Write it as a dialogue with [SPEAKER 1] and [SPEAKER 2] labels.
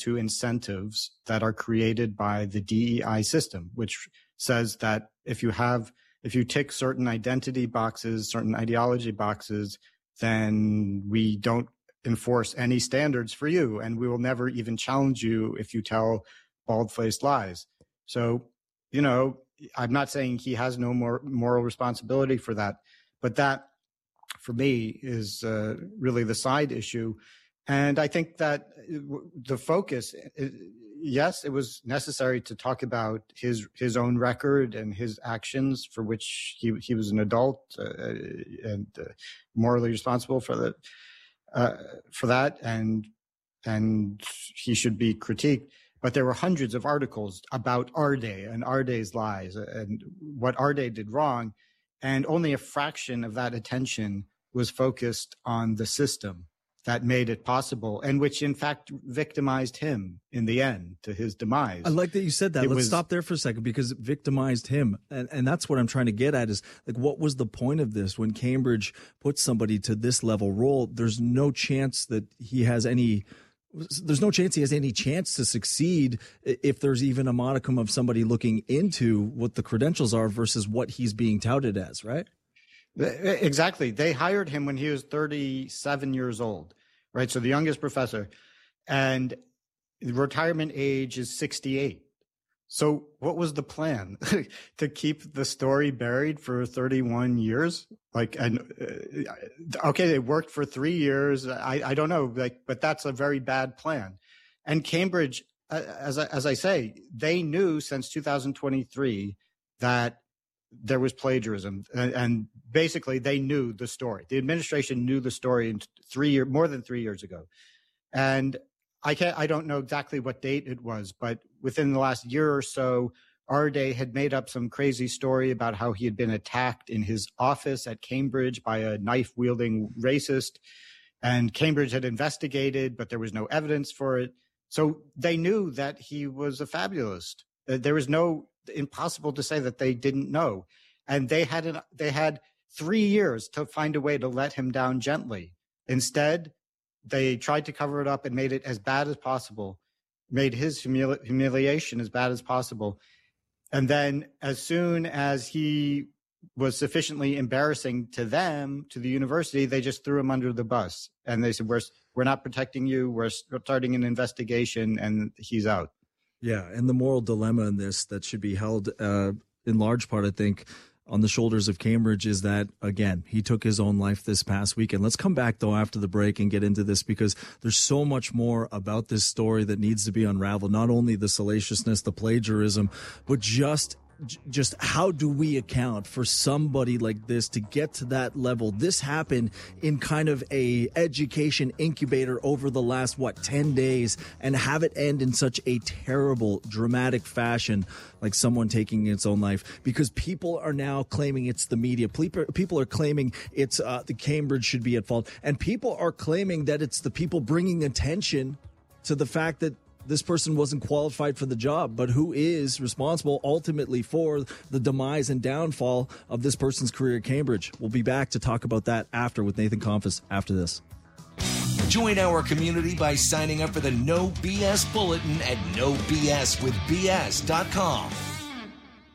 [SPEAKER 1] to incentives that are created by the DEI system, which says that if you tick certain identity boxes, certain ideology boxes, then we don't enforce any standards for you, and we will never even challenge you if you tell bald-faced lies. So, I'm not saying he has no more moral responsibility for that, but that, for me, is really the side issue. And I think that the focus, yes, it was necessary to talk about his own record and his actions, for which he was an adult and morally responsible for that, and he should be critiqued. But there were hundreds of articles about Arde and Arde's lies and what Arde did wrong, and only a fraction of that attention was focused on the system that made it possible, and which in fact victimized him in the end to his demise.
[SPEAKER 2] I like that you said that. Let's stop there for a second, because it victimized him. And that's what I'm trying to get at is, like, what was the point of this? When Cambridge puts somebody to this level role, there's no chance he has any chance to succeed if there's even a modicum of somebody looking into what the credentials are versus what he's being touted as, right?
[SPEAKER 1] Exactly. They hired him when he was 37 years old, right? So the youngest professor, and the retirement age is 68. So what was the plan? To keep the story buried for 31 years? Okay, it worked for 3 years. I don't know, but that's a very bad plan. And Cambridge, as I say, they knew since 2023 that there was plagiarism, and basically they knew the story. The administration knew the story more than 3 years ago. And I don't know exactly what date it was, but within the last year or so, Arde had made up some crazy story about how he had been attacked in his office at Cambridge by a knife-wielding racist, and Cambridge had investigated, but there was no evidence for it. So they knew that he was a fabulist. There was impossible to say that they didn't know. And they had 3 years to find a way to let him down gently. Instead, they tried to cover it up and made it as bad as possible, made his humiliation as bad as possible. And then as soon as he was sufficiently embarrassing to them, to the university, they just threw him under the bus. And they said, we're not protecting you. We're starting an investigation, and he's out.
[SPEAKER 2] Yeah, and the moral dilemma in this that should be held in large part, I think, on the shoulders of Cambridge is that, again, he took his own life this past weekend. Let's come back, though, after the break and get into this, because there's so much more about this story that needs to be unraveled. Not only the salaciousness, the plagiarism, but just how do we account for somebody like this to get to that level? This happened in kind of a education incubator over the last, 10 days, and have it end in such a terrible, dramatic fashion, like someone taking its own life, because people are now claiming it's the media. People are claiming it's the Cambridge should be at fault. And people are claiming that it's the people bringing attention to the fact that this person wasn't qualified for the job. But who is responsible ultimately for the demise and downfall of this person's career at Cambridge? We'll be back to talk about that with Nathan Konfus after this.
[SPEAKER 3] Join our community by signing up for the No BS Bulletin at nobswithbs.com.